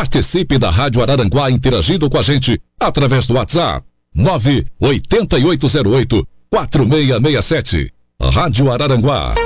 Participe da Rádio Araranguá interagindo com a gente através do WhatsApp 98808-4667. Rádio Araranguá.